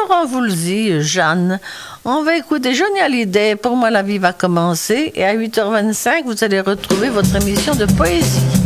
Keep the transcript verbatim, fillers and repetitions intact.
Laurent Voulzy, Jeanne. On va écouter Johnny Hallyday, Pour moi la vie va commencer. Et à huit heures vingt-cinq, vous allez retrouver votre émission de poésie.